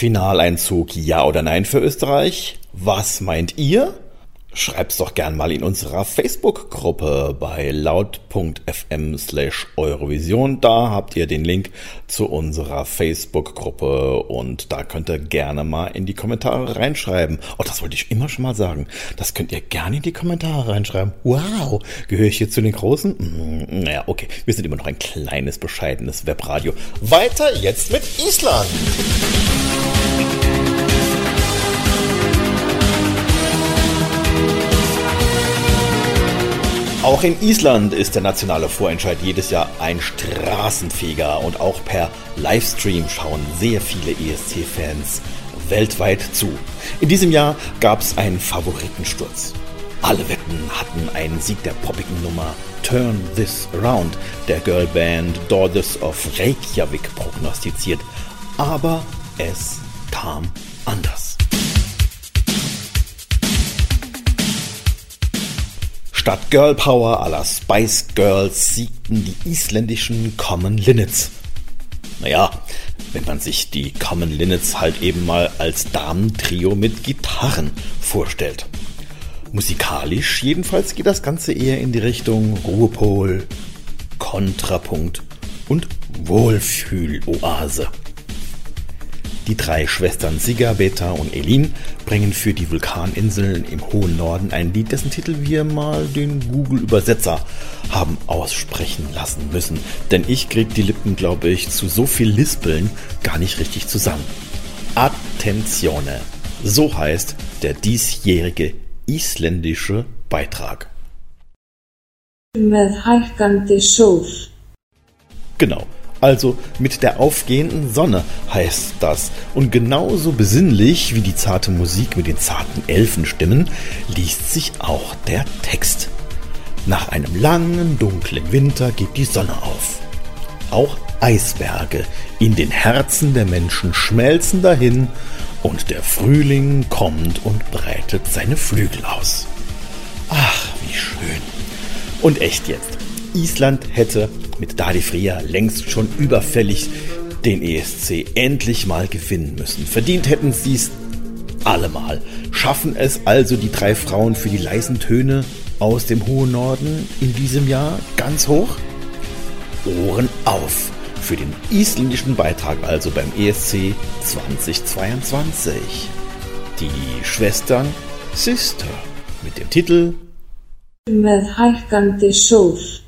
Finaleinzug ja oder nein für Österreich? Was meint ihr? Schreibt's doch gern mal in unserer Facebook-Gruppe bei laut.fm/Eurovision. Da habt ihr den Link zu unserer Facebook-Gruppe und da könnt ihr gerne mal in die Kommentare reinschreiben. Oh, das wollte ich immer schon mal sagen. Das könnt ihr gerne in die Kommentare reinschreiben. Wow, gehöre ich hier zu den Großen? Naja, okay, wir sind immer noch ein kleines, bescheidenes Webradio. Weiter jetzt mit Island. Auch in Island ist der nationale Vorentscheid jedes Jahr ein Straßenfeger und auch per Livestream schauen sehr viele ESC-Fans weltweit zu. In diesem Jahr gab es einen Favoritensturz. Alle Wetten hatten einen Sieg der poppigen Nummer Turn This Around der Girlband Daughters of Reykjavik prognostiziert. Aber es kam anders. Statt Girl Power à la Spice Girls siegten die isländischen Common Linnets. Naja, wenn man sich die Common Linnets halt eben mal als Damentrio mit Gitarren vorstellt. Musikalisch jedenfalls geht das Ganze eher in die Richtung Ruhepol, Kontrapunkt und Wohlfühloase. Die drei Schwestern Sigga, Beta und Elin bringen für die Vulkaninseln im hohen Norden ein Lied, dessen Titel wir mal den Google-Übersetzer haben aussprechen lassen müssen. Denn ich krieg die Lippen, glaube ich, zu so viel Lispeln gar nicht richtig zusammen. Attenzione, so heißt der diesjährige isländische Beitrag. Með hækkandi sól. Genau. Also mit der aufgehenden Sonne heißt das. Und genauso besinnlich wie die zarte Musik mit den zarten Elfenstimmen liest sich auch der Text. Nach einem langen, dunklen Winter geht die Sonne auf. Auch Eisberge in den Herzen der Menschen schmelzen dahin und der Frühling kommt und breitet seine Flügel aus. Ach, wie schön. Und echt jetzt. Island hätte mit Daði Freyr längst schon überfällig den ESC endlich mal gewinnen müssen. Verdient hätten sie es allemal. Schaffen es also die drei Frauen für die leisen Töne aus dem hohen Norden in diesem Jahr ganz hoch? Ohren auf für den isländischen Beitrag also beim ESC 2022. Die Schwestern Sister mit dem Titel Með hækkandi sól.